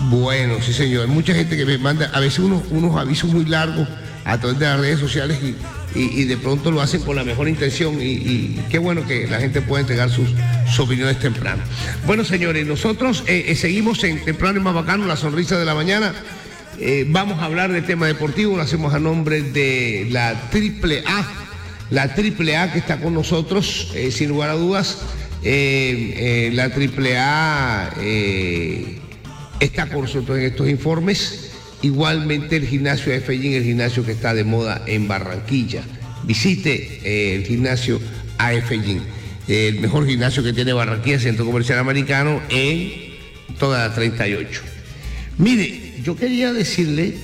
Bueno, sí señor, mucha gente que me manda a veces unos avisos muy largos a través de las redes sociales y de pronto lo hacen con la mejor intención y qué bueno que la gente pueda entregar sus opiniones temprano. Bueno señores, nosotros seguimos en Temprano y Más Bacano, la sonrisa de la mañana. Vamos a hablar de tema deportivo, lo hacemos a nombre de la AAA que está con nosotros, sin lugar a dudas. La AAA está con nosotros en estos informes. Igualmente el gimnasio AFG, el gimnasio que está de moda en Barranquilla. Visite el gimnasio AFG, el mejor gimnasio que tiene Barranquilla, Centro Comercial Americano, en toda la 38. Mire, yo quería decirle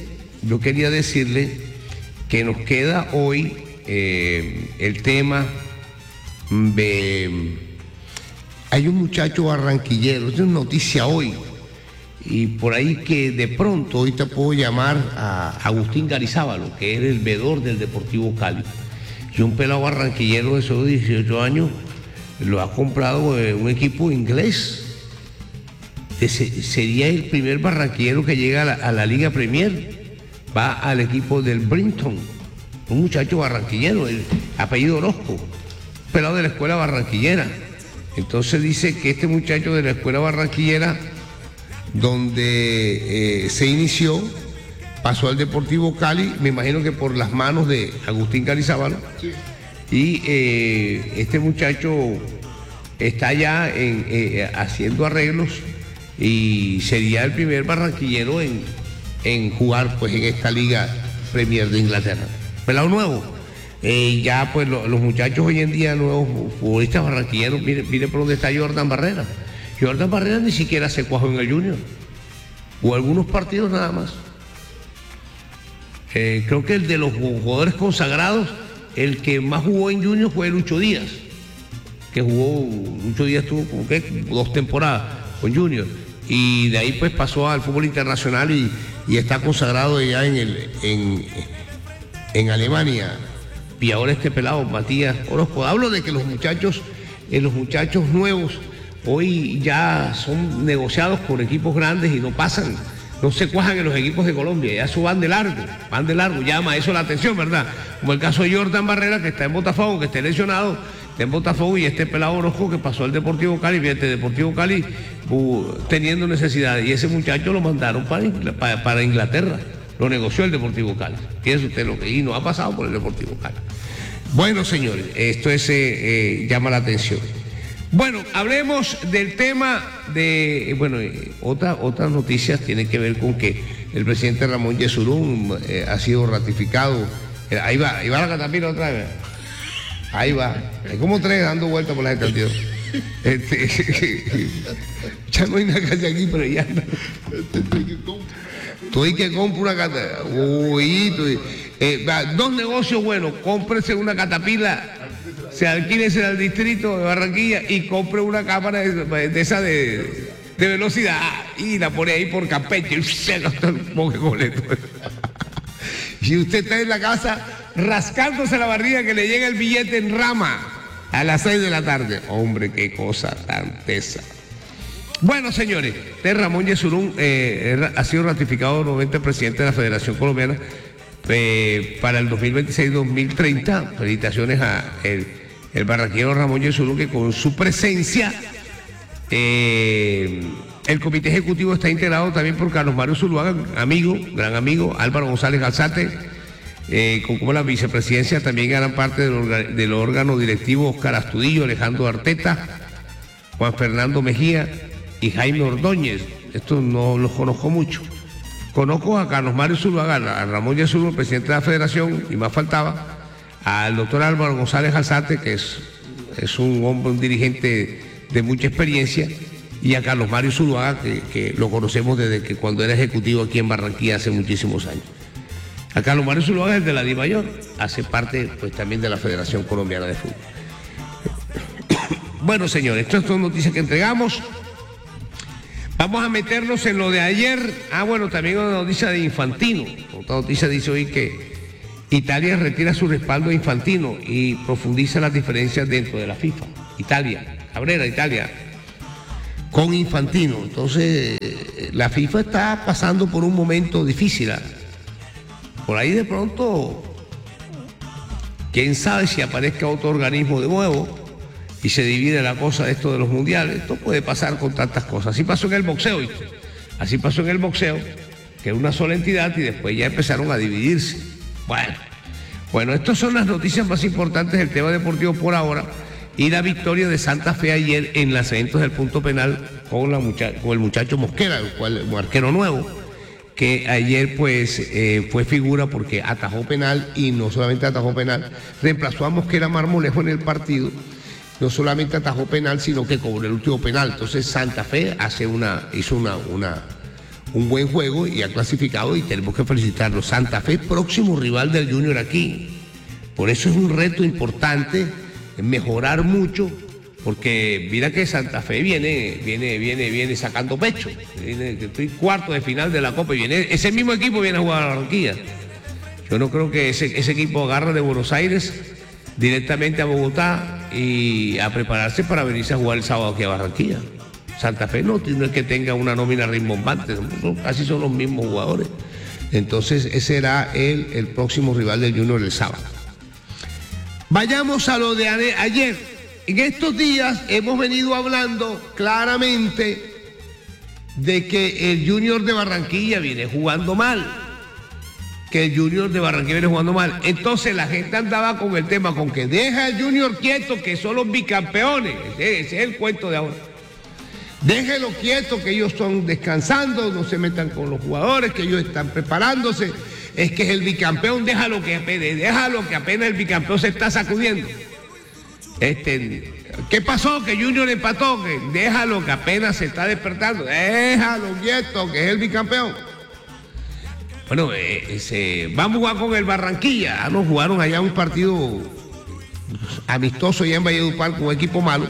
que nos queda hoy el tema de... Hay un muchacho barranquillero, es una noticia hoy, y por ahí que de pronto ahorita puedo llamar a Agustín Garizábalo, que es el veedor del Deportivo Cali. Y un pelado barranquillero de esos 18 años lo ha comprado un equipo inglés. Sería el primer barranquillero que llega a la Liga Premier. Va al equipo del Brinton, un muchacho barranquillero, el apellido Orozco, pelado de la escuela barranquillera. Entonces dice que este muchacho de la escuela barranquillera, donde se inició, pasó al Deportivo Cali, me imagino que por las manos de Agustín Garizábalo. Sí. Y este muchacho está ya haciendo arreglos y sería el primer barranquillero en jugar pues en esta Liga Premier de Inglaterra. Pelado nuevo. Ya pues los muchachos hoy en día, nuevos futbolistas barranquilleros, mire por dónde está Jordan Barrera. Jordan Barrera ni siquiera se cuajó en el Junior, o algunos partidos nada más. Creo que el de los jugadores consagrados, el que más jugó en Junior fue Lucho Díaz, que Lucho Díaz tuvo como que 2 temporadas con Junior, y de ahí pues pasó al fútbol internacional y está consagrado ya en Alemania. Y ahora este pelado, Matías Orozco. Hablo de que los muchachos nuevos hoy ya son negociados por equipos grandes y no se cuajan en los equipos de Colombia, ya eso van de largo, llama eso la atención, ¿verdad? Como el caso de Jordan Barrera, que está en Botafogo, que está lesionado, está en Botafogo, y este pelado Orozco que pasó al Deportivo Cali, fíjate, Deportivo Cali teniendo necesidad, y ese muchacho lo mandaron para Inglaterra. Lo negoció el Deportivo Cali. Fíjese usted lo que y no ha pasado por el Deportivo Cali. Bueno, señores, esto llama la atención. Bueno, hablemos del tema de... Bueno, otras noticias tienen que ver con que el presidente Ramón Yesurún ha sido ratificado. Ahí va la catapila otra vez. Ahí va. Hay como 3 dando vueltas por la gente. Ya no hay nada que hacer aquí, pero ya no. Tú hay que comprar una catapila. Uy, 2 negocios buenos. Cómprese una catapila, se alquílese al distrito de Barranquilla y compre una cámara de esa de velocidad y la pone ahí por Campeche y se gasta un poco de boleto. Y usted está en la casa rascándose la barriga que le llega el billete en rama a las 6 de la tarde. Hombre, qué cosa tan tesa. Bueno, señores, Ramón Yesurún ha sido ratificado nuevamente presidente de la Federación Colombiana para el 2026-2030. Felicitaciones a el barranquero Ramón Yesurún, que con su presencia, el comité ejecutivo está integrado también por Carlos Mario Zuluaga, gran amigo, Álvaro González Alzate, como la vicepresidencia también eran parte del órgano directivo Oscar Astudillo, Alejandro Arteta, Juan Fernando Mejía y Jaime Ordóñez. Esto no los conozco mucho. Conozco a Carlos Mario Zuluaga, a Ramón Yesurún, presidente de la Federación, y más faltaba, al doctor Álvaro González Alzate, que es un hombre, un dirigente de mucha experiencia, y a Carlos Mario Zuluaga, que lo conocemos desde que cuando era ejecutivo aquí en Barranquilla hace muchísimos años. A Carlos Mario Zuluaga es de la DIMAYOR, hace parte pues también de la Federación Colombiana de Fútbol. Bueno, señores, estas son noticias que entregamos. Vamos a meternos en lo de ayer. Bueno, también una noticia de Infantino. Otra noticia dice hoy que Italia retira su respaldo a Infantino y profundiza las diferencias dentro de la FIFA. Italia, Cabrera, Italia. con Infantino. Entonces, la FIFA está pasando por un momento difícil. Por ahí de pronto, quién sabe si aparezca otro organismo de nuevo y se divide la cosa de esto de los mundiales. Esto puede pasar con tantas cosas. Así pasó en el boxeo, ¿viste? Así pasó en el boxeo, que era una sola entidad y después ya empezaron a dividirse. Bueno, estas son las noticias más importantes del tema deportivo por ahora. Y la victoria de Santa Fe ayer en lanzamientos del punto penal con el muchacho Mosquera, el arquero nuevo, que ayer pues fue figura porque atajó penal, y no solamente atajó penal, reemplazó a Mosquera Marmolejo en el partido. No solamente atajó penal, sino que cobró el último penal. Entonces Santa Fe hizo un buen juego y ha clasificado, y tenemos que felicitarlo. Santa Fe, próximo rival del Junior aquí. Por eso es un reto importante, mejorar mucho, porque mira que Santa Fe viene sacando pecho. Estoy cuarto de final de la Copa y ese mismo equipo viene a jugar a Barranquilla. Yo no creo que ese equipo agarre de Buenos Aires directamente a Bogotá y a prepararse para venirse a jugar el sábado aquí a Barranquilla. Santa Fe no es que tenga una nómina rimbombante, casi son los mismos jugadores. Entonces ese será el próximo rival del Junior el sábado. Vayamos a lo de ayer. En estos días hemos venido hablando claramente de que el Junior de Barranquilla viene jugando mal. Entonces la gente andaba con el tema, con que deja al Junior quieto, que son los bicampeones. Ese es el cuento de ahora. Déjenlo quieto, que ellos están descansando, no se metan con los jugadores, que ellos están preparándose. Es que es el bicampeón, déjalo que apenas el bicampeón se está sacudiendo. ¿Qué pasó? Que Junior empató, que déjalo que apenas se está despertando, déjalo quieto, que es el bicampeón. Bueno, vamos a jugar con el Barranquilla. Nos jugaron allá un partido amistoso allá en Valledupar con un equipo malo.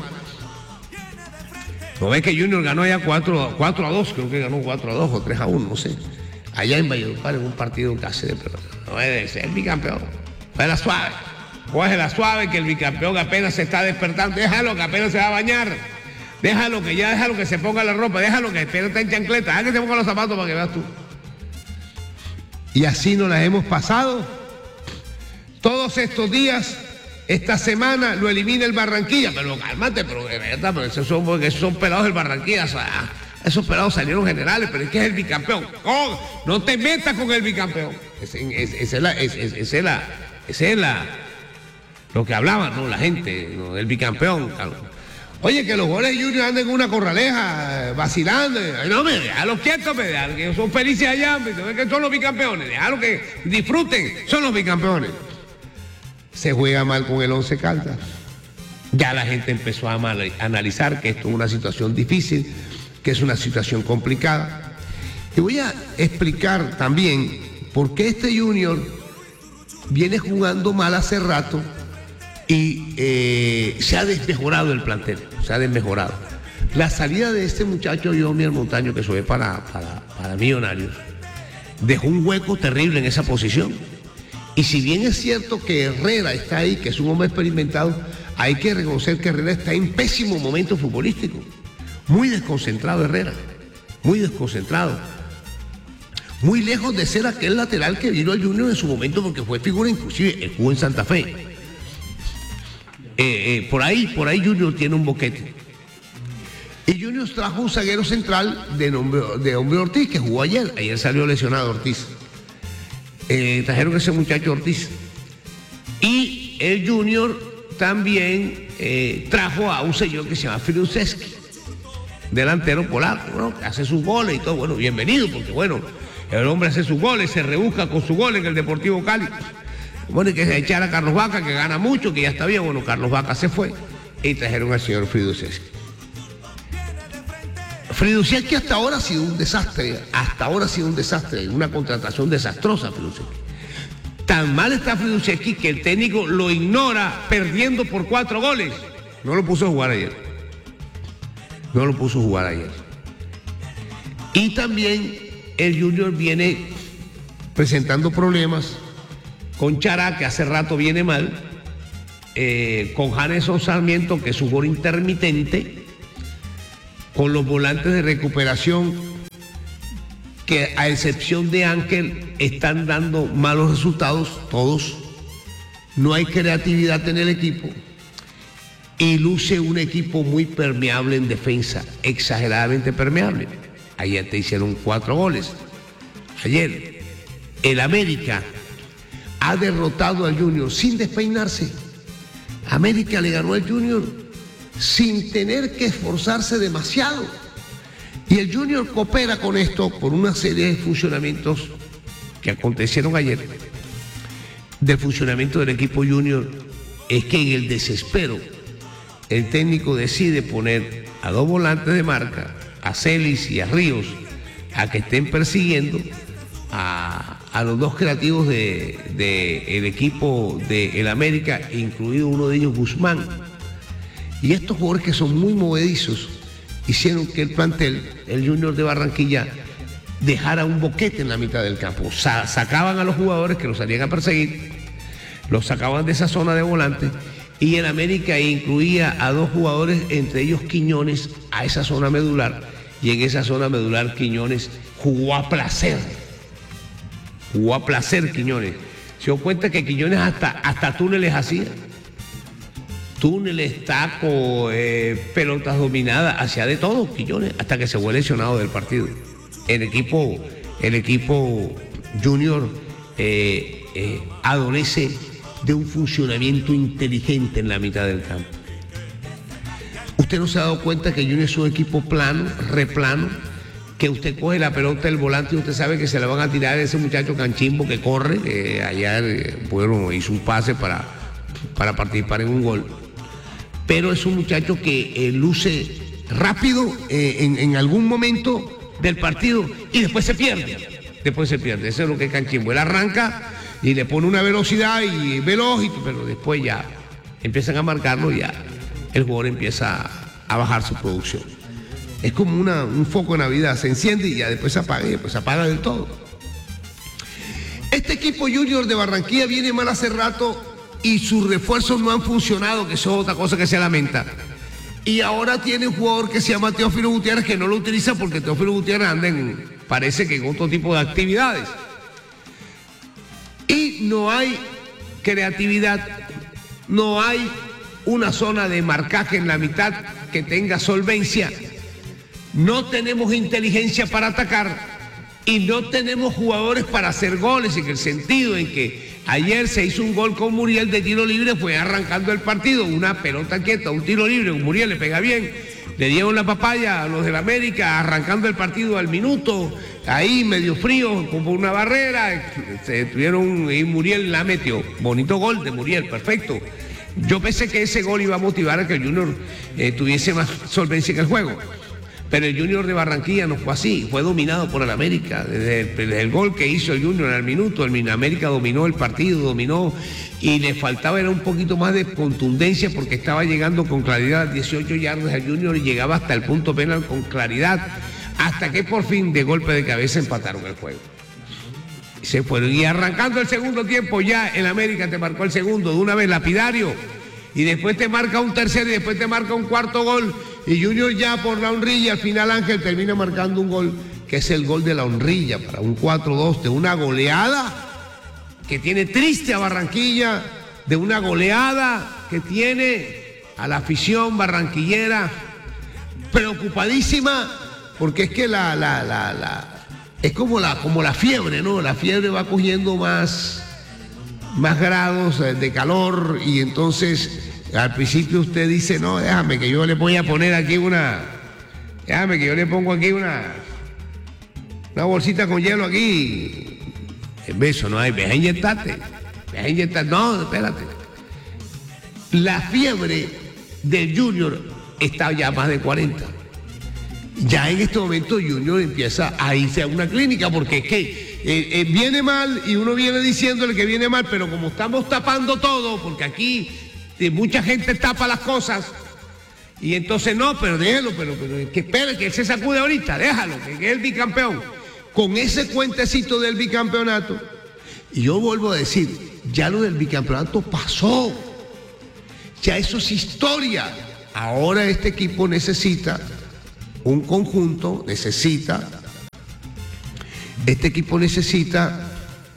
¿No ves que Junior ganó allá 4-2? Creo que ganó 4-2 o 3-1, no sé. Allá en Valledupar, en un partido casi de pelota. No es el bicampeón. Cógela suave, que el bicampeón apenas se está despertando. Déjalo que apenas se va a bañar. Déjalo que se ponga la ropa. Déjalo que apenas está en chancleta. Deja que se ponga los zapatos para que veas tú. Y así nos las hemos pasado. Todos estos días, esta semana lo elimina el Barranquilla. Pero cálmate, pero esos son pelados del Barranquilla. O sea, esos pelados salieron generales, pero es que es el bicampeón. No te metas con el bicampeón. Esa es lo que hablaban, ¿no? La gente, ¿no? El bicampeón. Oye, que los goles de Junior anden en una corraleja, vacilando. No, déjalo quieto, que ellos son felices allá, que son los bicampeones. Déjalo que disfruten, son los bicampeones. Se juega mal con el Once Caldas. Ya la gente empezó a analizar que esto es una situación difícil, que es una situación complicada. Te voy a explicar también por qué este Junior viene jugando mal hace rato y se ha desmejorado el plantel, La salida de este muchacho Yomier Montaño, que se ve para Millonarios, dejó un hueco terrible en esa posición. Y si bien es cierto que Herrera está ahí, que es un hombre experimentado, hay que reconocer que Herrera está en pésimo momento futbolístico. Muy desconcentrado Herrera, muy desconcentrado. Muy lejos de ser aquel lateral que vino al Junior en su momento, porque fue figura, inclusive él jugó en Santa Fe. Por ahí Junior tiene un boquete. Y Junior trajo un zaguero central de nombre Ortiz, que jugó ayer. Ayer salió lesionado Ortiz. Trajeron ese muchacho Ortiz. Y el Junior también trajo a un señor que se llama Friduszewski, delantero polaco, ¿no? Que hace sus goles y todo. Bueno, bienvenido, porque bueno, el hombre hace sus goles, se rebusca con su gol en el Deportivo Cali. Bueno, y que se echara a Carlos Vaca, que gana mucho, que ya está bien. Bueno, Carlos Vaca se fue y trajeron al señor Friduszewski. Friduszewski hasta ahora ha sido un desastre, una contratación desastrosa, Friduszewski. Tan mal está Friduszewski que el técnico lo ignora perdiendo por 4 goles. No lo puso a jugar ayer. Y también el Junior viene presentando problemas con Chará, que hace rato viene mal, con Janeson Sarmiento, que es un gol intermitente, con los volantes de recuperación que a excepción de Ángel están dando malos resultados todos. No hay creatividad en el equipo y luce un equipo muy permeable en defensa, exageradamente permeable. Ayer te hicieron 4 goles. Ayer el América ha derrotado al Junior sin despeinarse. América le ganó al Junior sin tener que esforzarse demasiado. Y el Junior coopera con esto por una serie de funcionamientos que acontecieron ayer. Del funcionamiento del equipo Junior es que en el desespero el técnico decide poner a 2 volantes de marca, a Celis y a Ríos, a que estén persiguiendo a los 2 creativos del equipo del América, incluido uno de ellos, Guzmán. Y estos jugadores que son muy movedizos hicieron que el plantel, el Junior de Barranquilla, dejara un boquete en la mitad del campo. Sacaban a los jugadores que los salían a perseguir, los sacaban de esa zona de volante, y el América incluía a 2 jugadores, entre ellos Quiñones, a esa zona medular, y en esa zona medular Quiñones jugó a placer. Jugó a placer Quiñones. Se dio cuenta que Quiñones hasta túneles hacía. Túneles, tacos, pelotas dominadas, hacía de todo Quiñones, hasta que se fue lesionado del partido. El equipo Junior adolece de un funcionamiento inteligente en la mitad del campo. Usted no se ha dado cuenta que Junior es un equipo plano, replano, que usted coge la pelota del volante y usted sabe que se la van a tirar a ese muchacho Canchimbo que corre, que ayer hizo un pase para participar en un gol. Pero es un muchacho que luce rápido en algún momento del partido y después se pierde. Eso es lo que es Canchimbo. Él arranca y le pone una velocidad y veloz, pero después ya empiezan a marcarlo y ya el jugador empieza a bajar su producción. Es como un foco de Navidad, se enciende y ya después se apaga, y después se apaga del todo. Este equipo Junior de Barranquilla viene mal hace rato y sus refuerzos no han funcionado, que eso es otra cosa que se lamenta. Y ahora tiene un jugador que se llama Teófilo Gutiérrez, que no lo utiliza porque Teófilo Gutiérrez anda parece que en otro tipo de actividades. Y no hay creatividad, no hay una zona de marcaje en la mitad que tenga solvencia. No tenemos inteligencia para atacar y no tenemos jugadores para hacer goles, en el sentido en que ayer se hizo un gol con Muriel de tiro libre, fue arrancando el partido, una pelota quieta, un tiro libre, Muriel le pega bien, le dieron la papaya a los del América, arrancando el partido al minuto, ahí medio frío, como una barrera, se tuvieron y Muriel la metió, bonito gol de Muriel, perfecto. Yo pensé que ese gol iba a motivar a que el Junior tuviese más solvencia en el juego. Pero el Junior de Barranquilla no fue así, fue dominado por el América. Desde el gol que hizo el Junior al minuto, el América dominó el partido, dominó, y le faltaba era un poquito más de contundencia porque estaba llegando con claridad a 18 yardas al Junior y llegaba hasta el punto penal con claridad, hasta que por fin de golpe de cabeza empataron el juego. Y se fueron, y arrancando el segundo tiempo ya el América te marcó el segundo, de una vez lapidario, y después te marca un tercer y después te marca un cuarto gol. Y Junior ya por la honrilla, al final Ángel termina marcando un gol, que es el gol de la honrilla, para un 4-2, de una goleada que tiene triste a Barranquilla, de una goleada que tiene a la afición barranquillera preocupadísima, porque es que es como la fiebre, ¿no? La fiebre va cogiendo más grados de calor, y entonces al principio usted dice, no, déjame que yo le voy a poner aquí déjame que yo le pongo aquí una bolsita con hielo aquí. Eso no hay, deja inyectarte, no, espérate. La fiebre del Junior está ya más de 40. Ya en este momento Junior empieza a irse a una clínica, porque es que viene mal y uno viene diciéndole que viene mal, pero como estamos tapando todo, porque aquí mucha gente tapa las cosas, y entonces no, pero déjelo, pero que espere, que él se sacude ahorita, déjalo, que es el bicampeón, con ese cuentecito del bicampeonato. Y yo vuelvo a decir, ya lo del bicampeonato pasó, ya eso es historia. Ahora este equipo necesita un conjunto, este equipo necesita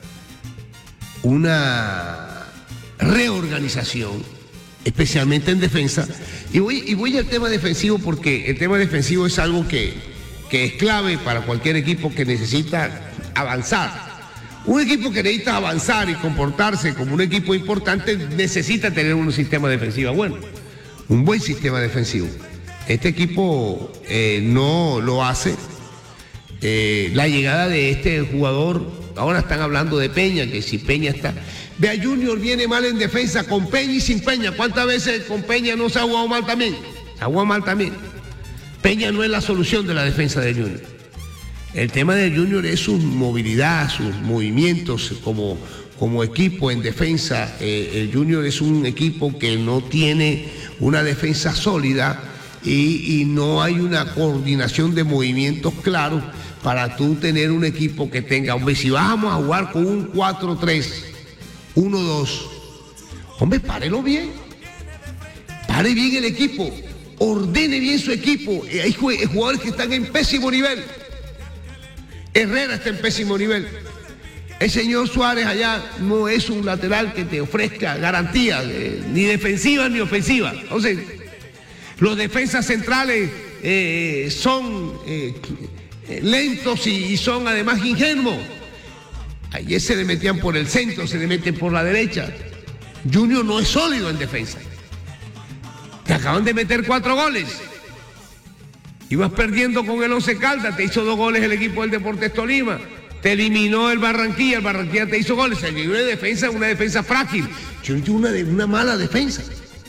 una reorganización, especialmente en defensa. Y voy al tema defensivo porque el tema defensivo es algo que es clave para cualquier equipo que necesita avanzar. Un equipo que necesita avanzar y comportarse como un equipo importante necesita tener un sistema defensivo bueno, un buen sistema defensivo. Este equipo no lo hace. La llegada de este jugador, ahora están hablando de Peña, que si Peña está... Vea, Junior viene mal en defensa, con Peña y sin Peña. ¿Cuántas veces con Peña no se ha jugado mal también? Se ha jugado mal también. Peña no es la solución de la defensa de Junior. El tema de Junior es su movilidad, sus movimientos como equipo en defensa. El Junior es un equipo que no tiene una defensa sólida y no hay una coordinación de movimientos claros para tú tener un equipo que tenga. Hombre, si vamos a jugar con un 4-3, 1-2, hombre, párelo bien. Pare bien el equipo. Ordene bien su equipo. Hay jugadores que están en pésimo nivel. Herrera está en pésimo nivel. El señor Suárez allá no es un lateral que te ofrezca garantías, ni defensiva ni ofensiva. Entonces, los defensas centrales son lentos y son además ingenuos. Ayer se le metían por el centro, se le meten por la derecha. Junior no es sólido en defensa. Te acaban de meter 4 goles. Ibas perdiendo con el Once Caldas, te hizo 2 goles el equipo del Deportes Tolima. Te eliminó el Barranquilla te hizo goles. Se llegó de defensa, una defensa frágil. Junior tiene una mala defensa.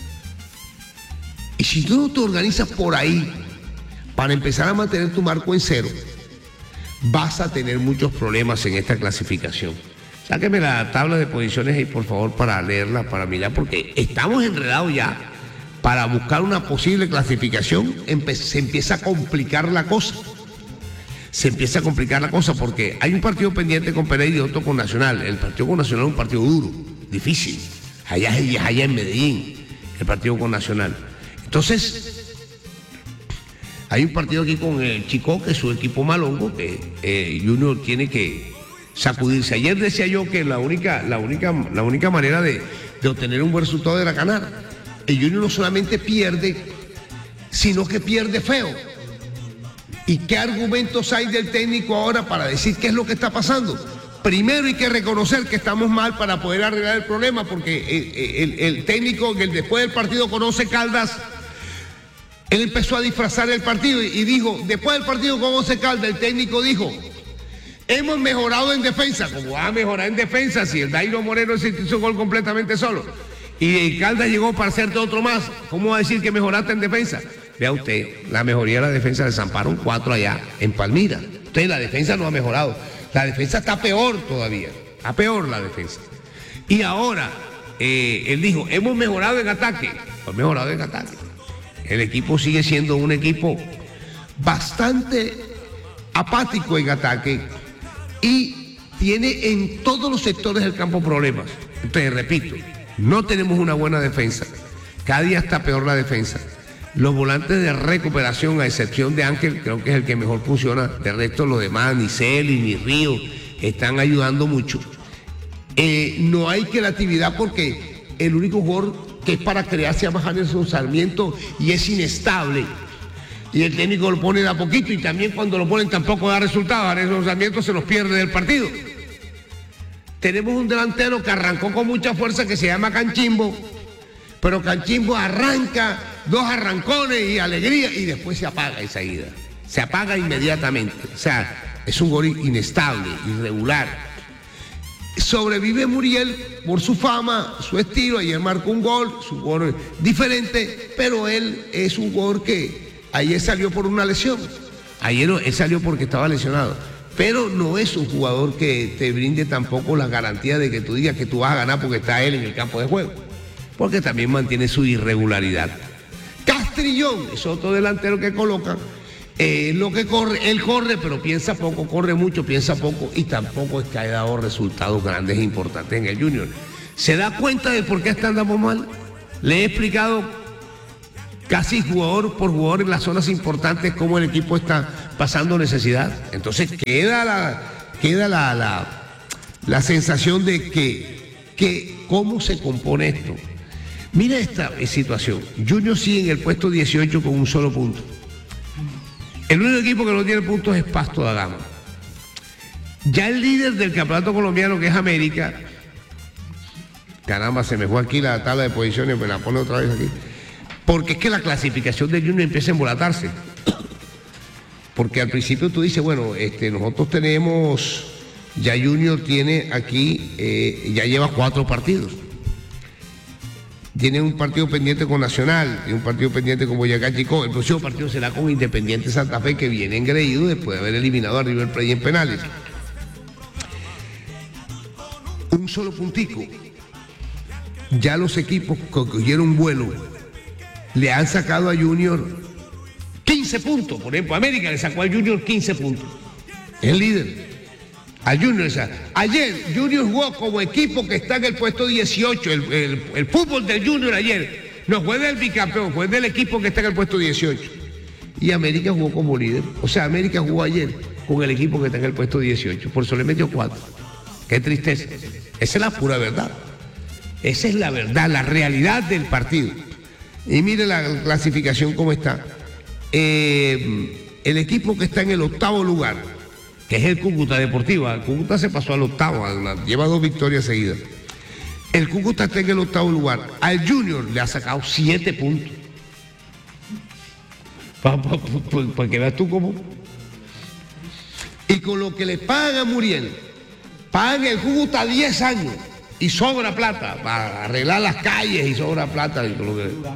Y si tú no te organizas por ahí para empezar a mantener tu marco en 0, vas a tener muchos problemas en esta clasificación. Sáqueme la tabla de posiciones ahí, por favor, para leerla, para mirar, porque estamos enredados ya. Para buscar una posible clasificación, se empieza a complicar la cosa. Se empieza a complicar la cosa porque hay un partido pendiente con Pereira y otro con Nacional. El partido con Nacional es un partido duro, difícil. Allá en Medellín, el partido con Nacional. Entonces, hay un partido aquí con el Chicó, que es su equipo malongo, que Junior tiene que sacudirse. Ayer decía yo que la única manera de obtener un buen resultado era ganar. El Junior no solamente pierde, sino que pierde feo. ¿Y qué argumentos hay del técnico ahora para decir qué es lo que está pasando? Primero hay que reconocer que estamos mal para poder arreglar el problema, porque el técnico, que después del partido con Once Caldas, él empezó a disfrazar el partido y dijo, después del partido con Once Caldas, el técnico dijo, hemos mejorado en defensa. ¿Cómo va a mejorar en defensa si el Dairo Moreno se hizo gol completamente solo? Y Caldas llegó para hacerte otro más. ¿Cómo va a decir que mejoraste en defensa? Vea usted, la mejoría de la defensa de desamparon 4 allá en Palmira. Entonces la defensa no ha mejorado. La defensa está peor todavía. Está peor la defensa. Y ahora, él dijo, hemos mejorado en ataque. Hemos mejorado en ataque. El equipo sigue siendo un equipo bastante apático en ataque y tiene en todos los sectores del campo problemas. Entonces, repito, no tenemos una buena defensa. Cada día está peor la defensa. Los volantes de recuperación, a excepción de Ángel, creo que es el que mejor funciona. De resto, los demás, ni Celi, ni Río, están ayudando mucho. No hay creatividad porque el único jugador que es para crear se llama Janerson Sarmiento y es inestable. Y el técnico lo pone de a poquito y también cuando lo ponen tampoco da resultados. Janerson Sarmiento se los pierde del partido. Tenemos un delantero que arrancó con mucha fuerza que se llama Canchimbo, pero Canchimbo arranca 2 arrancones y alegría y después se apaga enseguida. Se apaga inmediatamente. O sea, es un gol inestable, irregular. Sobrevive Muriel por su fama, su estilo. Ayer marcó un gol, su gol diferente, pero él es un gol que ayer salió por una lesión. Ayer él salió porque estaba lesionado. Pero no es un jugador que te brinde tampoco la garantía de que tú digas que tú vas a ganar porque está él en el campo de juego. Porque también mantiene su irregularidad. Castrillón es otro delantero que colocan. Lo que corre, él corre, pero piensa poco, corre mucho, piensa poco y tampoco es que haya dado resultados grandes e importantes en el Junior. ¿Se da cuenta de por qué andamos mal? Le he explicado casi jugador por jugador en las zonas importantes, como el equipo está pasando necesidad. Entonces queda la sensación de que cómo se compone esto. Mira esta situación. Junior sigue en el puesto 18 con un solo punto. El único equipo que no tiene puntos es Pasto da Gama. Ya el líder del campeonato colombiano, que es América, caramba, se me fue aquí la tabla de posiciones, me la pone otra vez aquí, porque es que la clasificación de Junior empieza a embolatarse. Porque al principio tú dices, bueno, nosotros tenemos, ya Junior tiene aquí, ya lleva 4 partidos. Tiene un partido pendiente con Nacional y un partido pendiente con Boyacá Chicó. El próximo partido será con Independiente Santa Fe, que viene engreído después de haber eliminado a River Plate en penales. Un solo puntico. Ya los equipos que cogieron vuelo le han sacado a Junior 15 puntos. Por ejemplo, América le sacó al Junior 15 puntos. Es el líder. Al Junior. Ayer Junior jugó como equipo que está en el puesto 18. El fútbol del Junior ayer no fue del bicampeón, fue del equipo que está en el puesto 18. Y América jugó como líder. O sea, América jugó ayer con el equipo que está en el puesto 18. Por eso le metió 4. Qué tristeza. Esa es la pura verdad. Esa es la verdad, la realidad del partido. Y mire la clasificación cómo está. El equipo que está en el 8º lugar, que es el Cúcuta Deportiva. El Cúcuta se pasó al 8º, lleva 2 victorias seguidas. El Cúcuta está en el 8º lugar. Al Junior le ha sacado 7 puntos. Para que veas tú cómo. Y con lo que le pagan a Muriel, pagan el Cúcuta 10 años y sobra plata para arreglar las calles y sobra plata. Y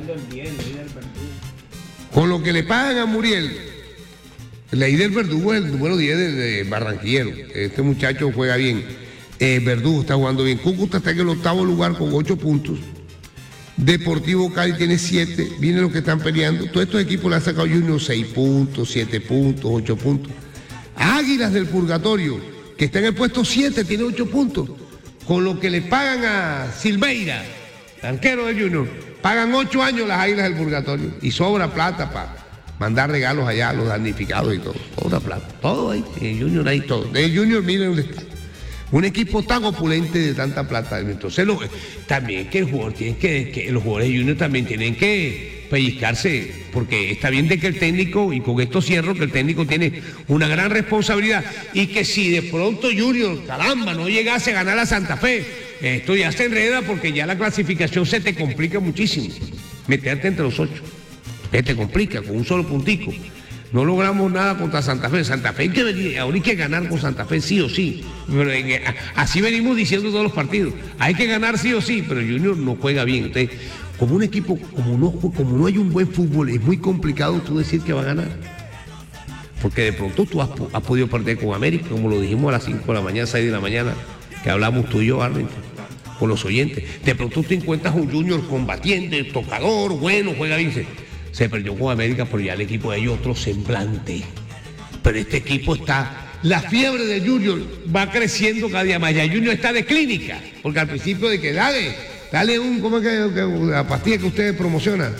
con lo que le pagan a Muriel, Leider Verdugo es el número 10 de Barranquillero. Este muchacho juega bien. Verdugo está jugando bien. Cúcuta está en el 8º lugar con 8 puntos. Deportivo Cali tiene 7. Vienen los que están peleando. Todos estos equipos le han sacado Junior 6 puntos, 7 puntos, 8 puntos. Águilas del Purgatorio, que está en el puesto 7, tiene 8 puntos. Con lo que le pagan a Silveira, arquero de Junior, pagan 8 años las Águilas del Purgatorio. Y sobra plata para mandar regalos allá a los damnificados y todo. Sobra plata. Todo ahí. En Junior hay todo. De Junior, miren dónde está. Un equipo tan opulente de tanta plata. Entonces, también que el jugador que los jugadores de Junior también tienen que pellizcarse, porque está bien de que el técnico, y con esto cierro, que el técnico tiene una gran responsabilidad, y que si de pronto Junior, caramba, no llegase a ganar a Santa Fe, esto ya se enreda, porque ya la clasificación se te complica muchísimo. Meterte entre los 8. Que te complica con un solo puntico. No logramos nada contra Santa Fe. Santa Fe ahora hay que ganar con Santa Fe sí o sí. Pero así venimos diciendo todos los partidos. Hay que ganar sí o sí, pero Junior no juega bien. Entonces, como un equipo, como no hay un buen fútbol, es muy complicado tú decir que va a ganar. Porque de pronto tú has podido perder con América, como lo dijimos a las 5 de la mañana, 6 de la mañana, que hablamos tú y yo, Arlington, con los oyentes. De pronto tú encuentras un Junior combatiente, tocador, bueno, juega bien. Se perdió con América, pero ya el equipo de ellos otro semblante. Pero este equipo está... La fiebre de Junior va creciendo cada día más. Ya Junior está de clínica. Porque al principio de que dale un... ¿Cómo es que la pastilla que usted promociona?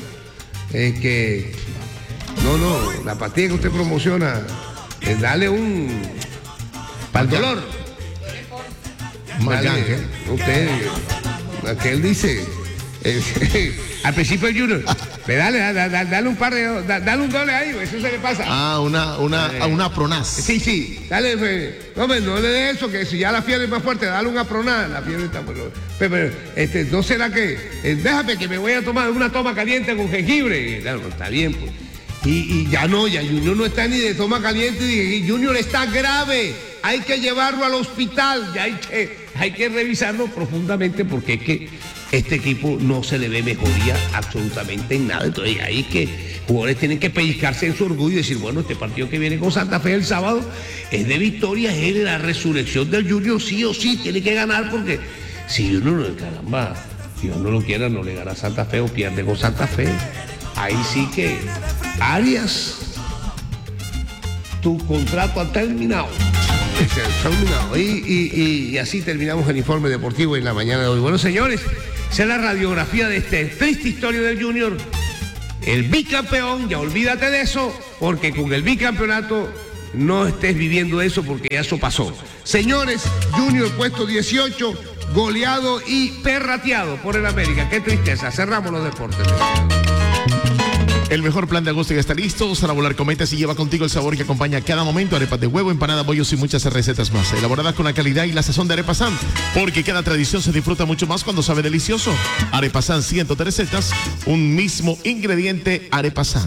La pastilla que usted promociona, dale un... para el dolor. Usted... Aquel dice... al principio el Junior, dale un par de, dale un doble ahí, eso se le pasa. Una Pronaz. Sí, dale, no le dé eso, que si ya la fiebre es más fuerte, dale una Pronaz, la fiebre está pero no será que, déjame que me voy a tomar una toma caliente con jengibre, claro, está bien, pues. Y ya Junior no está ni de toma caliente, y Junior está grave, hay que llevarlo al hospital, ya hay que revisarlo profundamente, porque es que este equipo no se le ve mejoría absolutamente en nada. Entonces ahí que jugadores tienen que pellizcarse en su orgullo y decir, bueno, este partido que viene con Santa Fe el sábado es de victoria, es de la resurrección del Junior, sí o sí, tiene que ganar, porque si Junior, caramba, Dios no lo quiera, no le gana a Santa Fe o pierde con Santa Fe, ahí sí que Arias, tu contrato ha terminado. Y así terminamos el informe deportivo en la mañana de hoy. Bueno, señores, esa es la radiografía de esta triste historia del Junior. el bicampeón, ya olvídate de eso, porque con el bicampeonato no estés viviendo eso, porque ya eso pasó. Señores, Junior puesto 18, goleado y perrateado por el América. Qué tristeza. Cerramos los deportes. El mejor plan de agosto ya está listo. Sara Volar Cometas y lleva contigo el sabor que acompaña cada momento. Arepas de huevo, empanada, bollos y muchas recetas más. Elaboradas con la calidad y la sazón de Arepa San. Porque cada tradición se disfruta mucho más cuando sabe delicioso. Arepa San, 103 recetas, un mismo ingrediente. Arepa San.